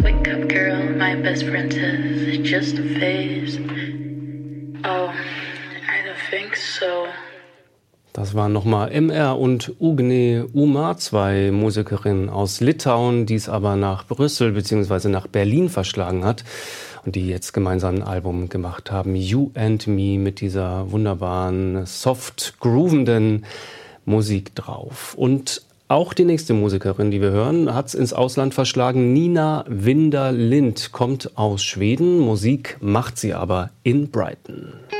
Wake up, girl, my best friend says it's just a phase. Oh, I don't think so. Das waren nochmal MR und Ugne Uma, zwei Musikerinnen aus Litauen, die es aber nach Brüssel bzw. nach Berlin verschlagen hat und die jetzt gemeinsam ein Album gemacht haben, You and Me, mit dieser wunderbaren, soft groovenden Musik drauf. Und auch die nächste Musikerin, die wir hören, hat es ins Ausland verschlagen. Nina Winderlind kommt aus Schweden. Musik macht sie aber in Brighton.